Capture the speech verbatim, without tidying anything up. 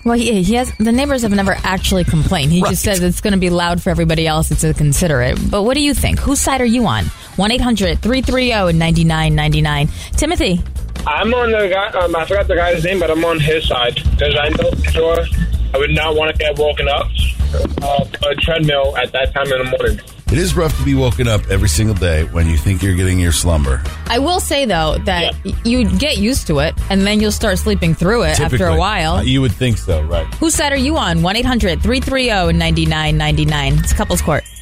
Well, he, he has. The neighbors have never actually complained. He Right. just says it's going to be loud for everybody else to consider it. But what do you think? Whose side are you on? one eight hundred three three zero nine nine nine nine. Timothy. I'm on the guy, um, I forgot the guy's name, but I'm on his side. Because I know for sure I would not want to get woken up uh, a treadmill at that time in the morning. It is rough to be woken up every single day when you think you're getting your slumber. I will say, though, that Yeah. you get used to it, and then you'll start sleeping through it after a Typically. while. Uh, You would think so, right? Whose side are you on? one eight hundred three three zero nine nine nine nine. It's Couples Court.